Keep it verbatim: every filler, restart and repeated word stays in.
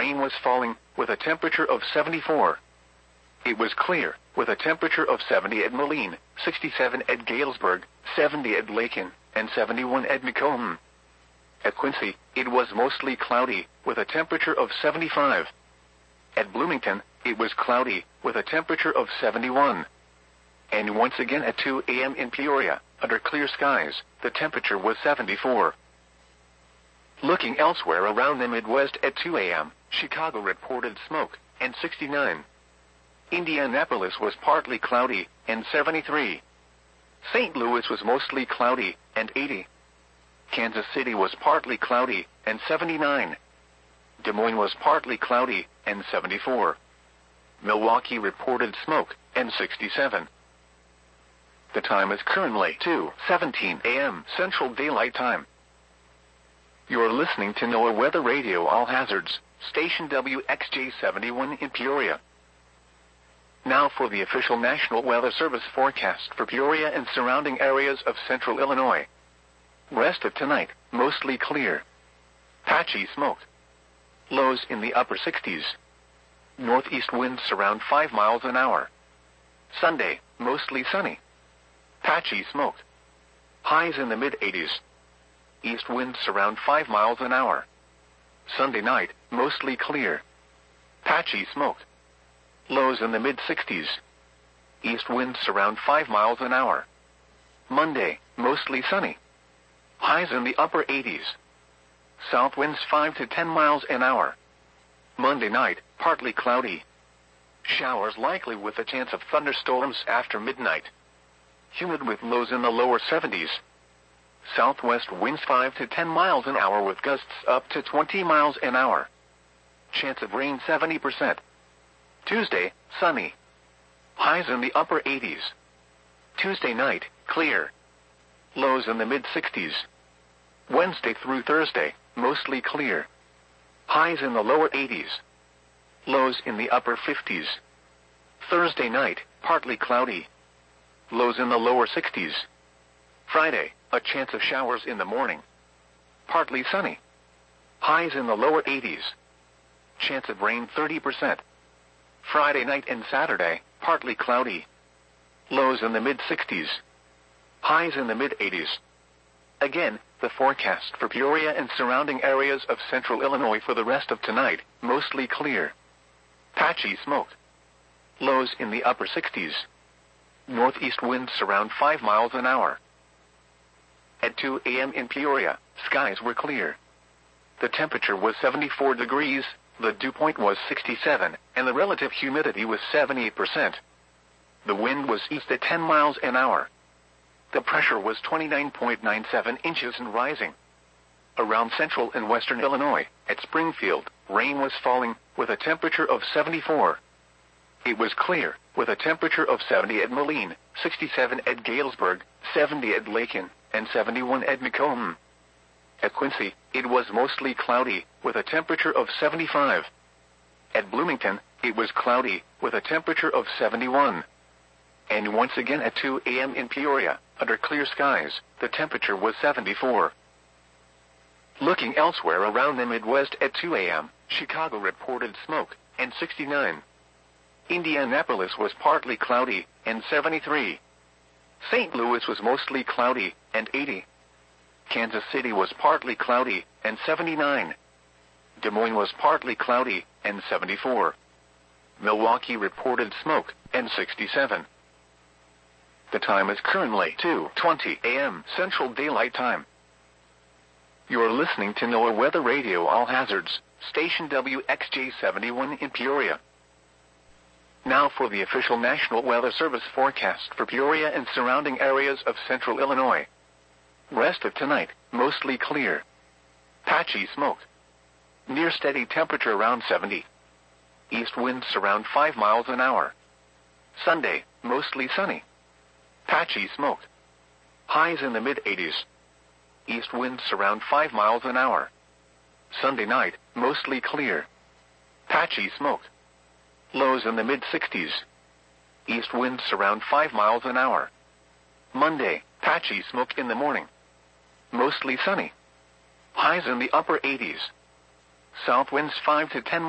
rain was falling, with a temperature of seventy-four. It was clear, with a temperature of seventy at Moline, sixty-seven at Galesburg, seventy at Lakin, and seventy-one at Macomb. At Quincy, it was mostly cloudy, with a temperature of seventy-five. At Bloomington, it was cloudy, with a temperature of seventy-one. And once again at two a m in Peoria, under clear skies, the temperature was seventy-four. Looking elsewhere around the Midwest at two a m, Chicago reported smoke, and sixty-nine. Indianapolis was partly cloudy, and seventy-three. Saint Louis was mostly cloudy, and eighty. Kansas City was partly cloudy, and seventy-nine. Des Moines was partly cloudy, and seventy-four. Milwaukee reported smoke, and sixty-seven. The time is currently two seventeen a m Central Daylight Time. You're listening to NOAA Weather Radio All Hazards, station W X J seventy-one in Peoria. Now for the official National Weather Service forecast for Peoria and surrounding areas of central Illinois. Rest of tonight, mostly clear. Patchy smoke. Lows in the upper sixties. Northeast winds around five miles an hour. Sunday, mostly sunny. Patchy smoke. Highs in the mid-eighties. East winds around five miles an hour. Sunday night, mostly clear. Patchy smoke. Lows in the mid-sixties. East winds around five miles an hour. Monday, mostly sunny. Highs in the upper eighties. South winds five to ten miles an hour. Monday night, partly cloudy. Showers likely with a chance of thunderstorms after midnight. Humid with lows in the lower seventies. Southwest winds five to ten miles an hour with gusts up to twenty miles an hour. Chance of rain seventy percent. Tuesday, sunny. Highs in the upper eighties. Tuesday night, clear. Lows in the mid-sixties. Wednesday through Thursday, mostly clear. Highs in the lower eighties. Lows in the upper fifties. Thursday night, partly cloudy. Lows in the lower sixties. Friday, a chance of showers in the morning. Partly sunny. Highs in the lower eighties. Chance of rain thirty percent. Friday night and Saturday, partly cloudy. Lows in the mid-sixties. Highs in the mid-eighties. Again, the forecast for Peoria and surrounding areas of central Illinois for the rest of tonight, mostly clear. Patchy smoke. Lows in the upper sixties. Northeast winds around five miles an hour. At two a m in Peoria, skies were clear. The temperature was seventy-four degrees, the dew point was sixty-seven, and the relative humidity was seventy-eight percent. The wind was east at ten miles an hour. The pressure was twenty-nine point nine seven inches and rising. Around central and western Illinois, at Springfield, rain was falling, with a temperature of seventy-four. It was clear, with a temperature of seventy at Moline, sixty-seven at Galesburg, seventy at Lakin, and seventy-one at Macomb. At Quincy, it was mostly cloudy, with a temperature of seventy-five. At Bloomington, it was cloudy, with a temperature of seventy-one. And once again at two a m in Peoria, under clear skies, the temperature was seventy-four. Looking elsewhere around the Midwest at two a m, Chicago reported smoke, and sixty-nine. Indianapolis was partly cloudy, and seventy-three. Saint Louis was mostly cloudy, and eighty. Kansas City was partly cloudy, and seventy-nine. Des Moines was partly cloudy, and seventy-four. Milwaukee reported smoke, and sixty-seven. The time is currently two twenty a m Central Daylight Time. You are listening to NOAA Weather Radio All Hazards, station W X J seventy-one in Peoria. Now for the official National Weather Service forecast for Peoria and surrounding areas of central Illinois. Rest of tonight, mostly clear. Patchy smoke. Near steady temperature around seventy. East winds around five miles an hour. Sunday, mostly sunny. Patchy smoke. Highs in the mid-eighties. East winds around five miles an hour. Sunday night, mostly clear. Patchy smoke. Lows in the mid-sixties. East winds around five miles an hour. Monday, patchy smoke in the morning. Mostly sunny. Highs in the upper eighties. South winds five to ten